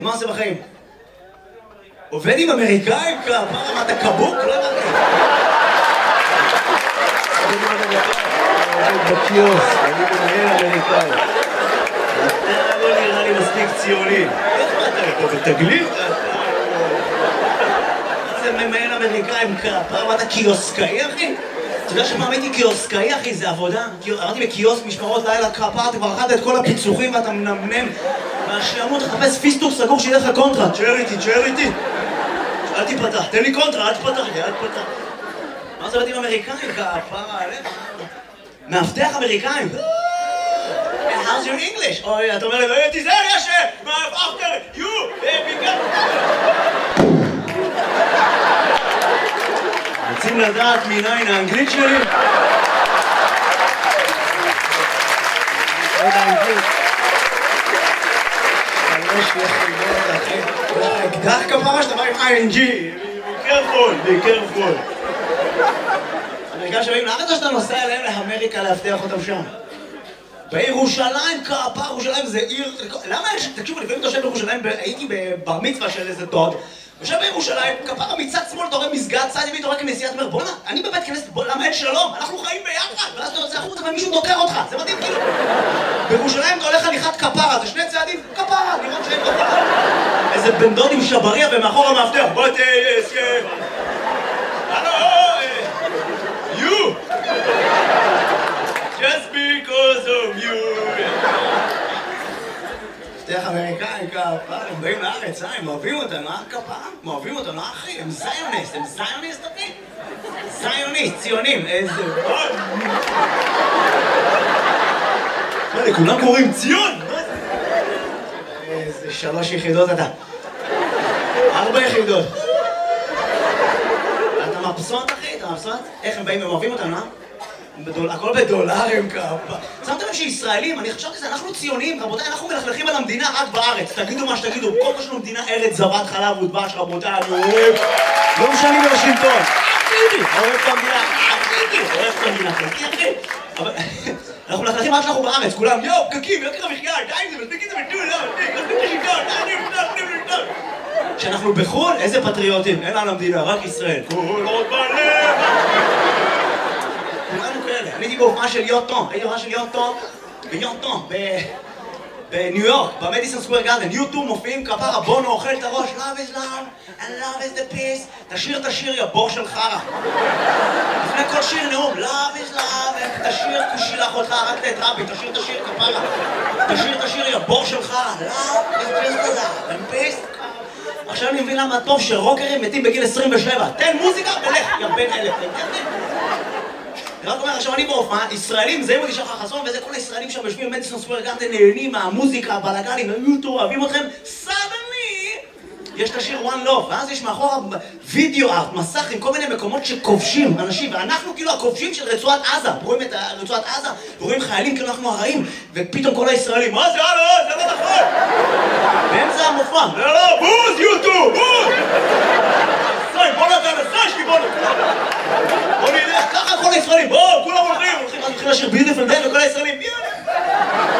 מה עושה בחיים? עובד עם אמריקאים? מה אתה קבוק? לא הבנתי. עובד בקיוס, אני מנהל אמריקאי. אתה לא נראה לי מספיק ציוני. איך מה אתה פה בתגלית? זה ממהל אמריקאים פעם אתה קיוסקאי אחי? אתה יודע שפעם הייתי קיוסקאי אחי, זה עבודה. עברתי בקיוסק משמרות לילה כפר, אתה כבר אכלת את כל הפיצוחים ואתה מנמנם מהשעמות לחפש פיסטוק סגור שיהיה לך קונטרה. תשאר איתי. אל תיפתח, תן לי קונטרה, אל תפתח. מה זה עובדים אמריקאים? כפרה עליך. מאבטח אמריקאים. How's your English? אוי, אתה אומר לי, תיזהר, יש after you, רוצים לדעת מניין האנגלית שלי? עוד האנגלית. יש לך אקדח כפרה שאתה בא עם ING. Be careful. אמריקאים שבאים לארץ או שאתה נוסע אליהם לאמריקה להבטיח אותם שם? בירושלים, כפר, ירושלים זה עיר... למה יש... תקשיבו, לפעמים אתה יושב בירושלים, הייתי בבר מצווה של איזה דוד, יושב בירושלים, כפר מצד שמאל, אתה רואה מסגד, צד ימין, אתה רואה כנסיית אומר, בוא'נה, אני בבית כנסת, למה אין שלום? אנחנו חיים ביחד, ואז אתה יוצא החוצה ומישהו דוקר אותך, זה מדהים כאילו. בירושלים אתה הולך הליכת כפרה, זה שני צעדים, כפרה, לראות שאין כפרה. איזה בן דוד עם שבריה ומאחור המאבטח, בוא תהיה... You! Just because of you! שתיך אמריקאים כפרה, הם באים לארץ, הם אוהבים אותם, לא כפרה? הם אוהבים אותם, לא אחי? הם זיוניסט, אחי? זיוניסט, ציונים, איזה... מה, לכולם קוראים ציון? איזה 3 יחידות אתה. 4 יחידות. אתה מבסוט, אחי? אתה מבסוט? איך הם באים, הם אוהבים אותם, לא? הכל בדולרים כפה. שמתם לב שישראלים, אני חשבתי שזה, אנחנו ציונים, רבותיי, אנחנו מלכלכים על המדינה רק בארץ. תגידו מה שתגידו, כל מה שלנו מדינה ארץ זבת חלב ודבש, רבותיי, אני אוהב. לא משנים בוושינגטון. אוהב את המדינה, אוהב את המדינה, אחי. אבל אנחנו מלכלכים רק שאנחנו בארץ, כולם, יואו, פקקים, יוקר המחיה, די עם זה, מספיק את זה בטול, כשאנחנו בחו"ל, איזה פטריוטים, אין לנו המדינה, רק ישראל. כל עוד בלב. אני הייתי בהופעה של יוטון, בניו יורק, במדיסון סקוואר גארדן, יוטו מופיעים כפרה, בונו אוכל את הראש, love is love and love is the peace, תשיר את השיר יא בור של חרה. לפני כל שיר נאום, love is love, תשיר כשילח אותך, רק את רבי, תשיר את השיר כפרה. תשיר את השיר יא בור של חרה, love is just love and peace. עכשיו אני מבין למה טוב שרוקרים מתים בגיל 27, תן מוזיקה ולך, יא בן אלף. רק אומר, עכשיו אני בהופעה, ישראלים, זה מודי שחר חסון, וזה כל הישראלים שם יושבים במדיסון סקוואר גארדן, נהנים מהמוזיקה, הבלגנים, היוטו, אוהבים אתכם, סדני! יש את השיר One Love, ואז יש מאחורה וידאו ארט, מסך עם כל מיני מקומות שכובשים אנשים, ואנחנו כאילו הכובשים של רצועת עזה, רואים את רצועת עזה, ורואים חיילים כאילו אנחנו הרעים, ופתאום כל הישראלים, מה זה? זה לא נכון! באמצע המופע, לא, בוז יוטו, בוז! בוא נתן לסשי, בוא נלך ככה כל הישראלים, בואו, כולם הולכים לשיר ביוטיפול דיי וכל הישראלים